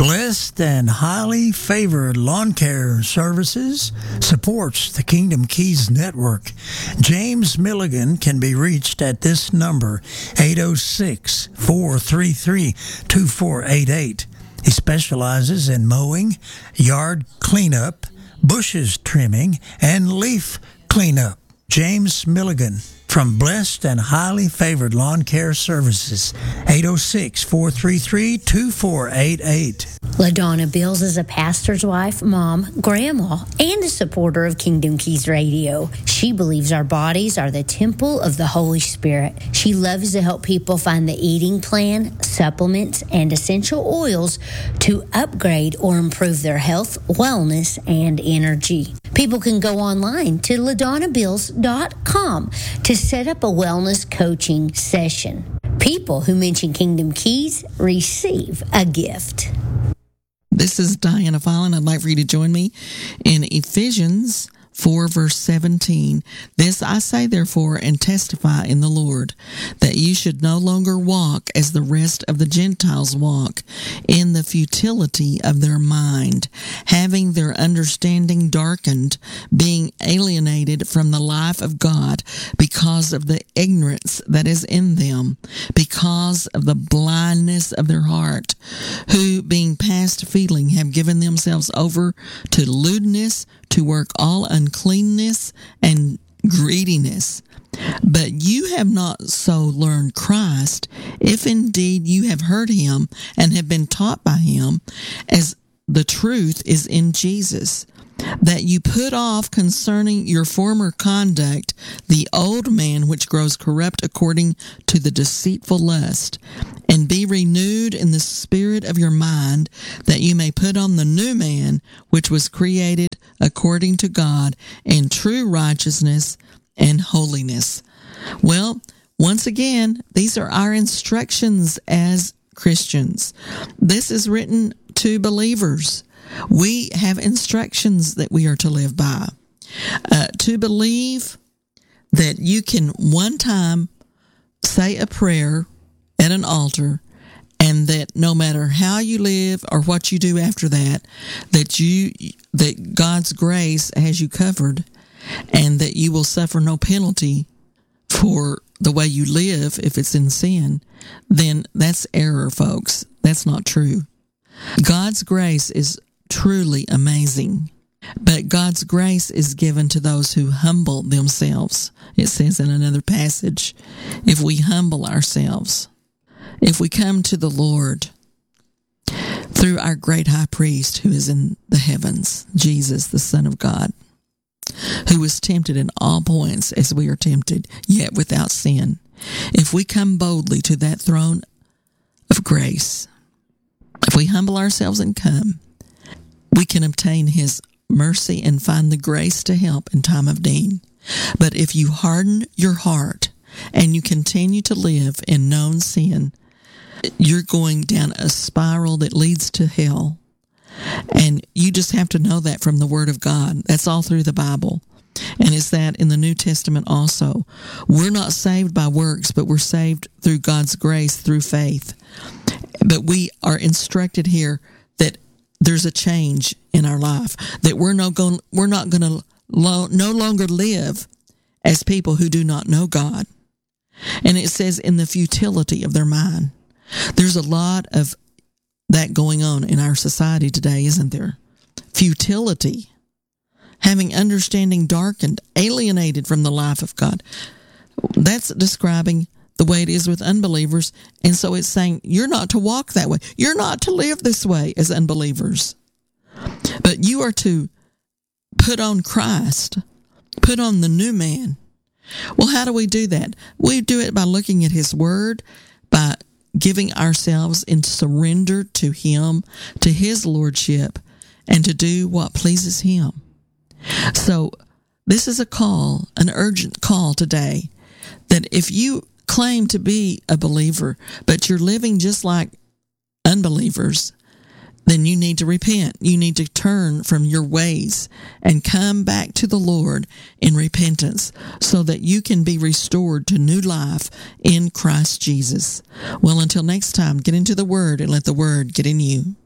Blessed and highly favored lawn care services supports the Kingdom Keys Network. James Milligan can be reached at this number, 806-433-2488. He specializes in mowing, yard cleanup, bushes trimming, and leaf cleanup. James Milligan from Blessed and Highly Favored Lawn Care Services, 806-433-2488. LaDonna Bills is a pastor's wife, mom, grandma, and a supporter of Kingdom Keys Radio. She believes our bodies are the temple of the Holy Spirit. She loves to help people find the eating plan, supplements, and essential oils to upgrade or improve their health, wellness, and energy. People can go online to LaDonnaBills.com to set up a wellness coaching session. People who mention Kingdom Keys receive a gift. This is Diana Fallon. I'd like for you to join me in Ephesians 4, verse 17. This I say, therefore, and testify in the Lord, that you should no longer walk as the rest of the Gentiles walk, in the futility of their mind, having their understanding darkened, being alienated from the life of God because of the ignorance that is in them, because of the blindness of their heart, who, being past feeling, have given themselves over to lewdness, to work all uncleanness and greediness. But you have not so learned Christ, if indeed you have heard him and have been taught by him, as the truth is in Jesus, that you put off concerning your former conduct the old man which grows corrupt according to the deceitful lust, and be renewed in the spirit of your mind, that you may put on the new man which was created according to God in true righteousness and holiness. Well, once again, these are our instructions as Christians. This is written to believers. We have instructions that we are to live by. To believe that you can one time say a prayer at an altar, and that no matter how you live or what you do after that, that God's grace has you covered, and that you will suffer no penalty for the way you live if it's in sin, then that's error, folks. That's not true. God's grace is truly amazing, but God's grace is given to those who humble themselves. It says in another passage, if we humble ourselves, if we come to the Lord through our great high priest who is in the heavens, Jesus, the Son of God, who was tempted in all points as we are tempted, yet without sin. If we come boldly to that throne of grace, if we humble ourselves and come, we can obtain his mercy and find the grace to help in time of need. But if you harden your heart and you continue to live in known sin, you're going down a spiral that leads to hell. And you just have to know that from the Word of God. That's all through the Bible. And it's that in the New Testament also. We're not saved by works, but we're saved through God's grace, through faith. But we are instructed here that there's a change in our life, that we're not going to no longer live as people who do not know God. And it says in the futility of their mind. There's a lot of that going on in our society today, isn't there? Futility, having understanding darkened, alienated from the life of God. That's describing the way it is with unbelievers. And so it's saying you're not to walk that way. You're not to live this way as unbelievers. But you are to put on Christ, put on the new man. Well, how do we do that? We do it by looking at his word, by giving ourselves in surrender to him, to his lordship, and to do what pleases him. So this is a call, an urgent call today, that if you claim to be a believer, but you're living just like unbelievers, then you need to repent. You need to turn from your ways and come back to the Lord in repentance so that you can be restored to new life in Christ Jesus. Well, until next time, get into the Word and let the Word get in you.